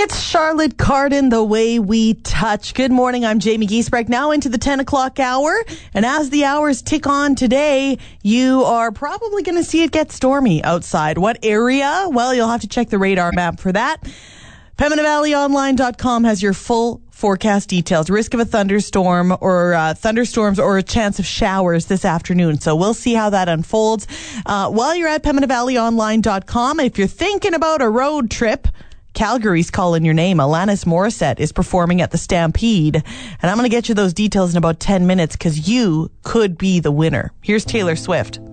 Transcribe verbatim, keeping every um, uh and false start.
It's Charlotte Cardin, The Way We Touch. Good morning, I'm Jamie Giesbrecht, now into the ten o'clock hour. And as the hours tick on today, you are probably going to see it get stormy outside. What area? Well, you'll have to check the radar map for that. Pembina Valley Online dot com has your full forecast details. Risk of a thunderstorm or uh, thunderstorms or a chance of showers this afternoon. So we'll see how that unfolds. Uh, while you're at Pembina Valley Online dot com, if you're thinking about a road trip, Calgary's calling your name. Alanis Morissette is performing at the Stampede. And I'm going to get you those details in about ten minutes because you could be the winner. Here's Taylor Swift.